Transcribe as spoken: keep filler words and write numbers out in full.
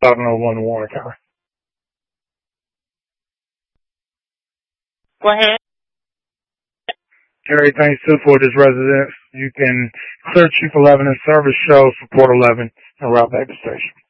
eleven oh one in Warren County. Go ahead. Gary, thanks too for this residence. You can clear Chief eleven and service shows for Port eleven and Route Baker Station.